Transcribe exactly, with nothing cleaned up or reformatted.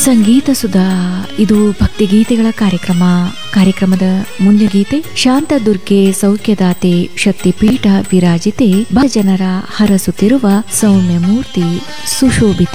ಸಂಗೀತ ಸುಧಾ ಇದು ಭಕ್ತಿಗೀತೆಗಳ ಕಾರ್ಯಕ್ರಮ. ಕಾರ್ಯಕ್ರಮದ ಮುಂದಿನ ಗೀತೆ ಶಾಂತ ದುರ್ಗೆ ಸೌಖ್ಯದಾತೆ ಶಕ್ತಿಪೀಠ ವಿರಾಜಿತೆ ಜನರ ಹರಸುತ್ತಿರುವ ಸೌಮ್ಯ ಮೂರ್ತಿ ಸುಶೋಭಿತೆ.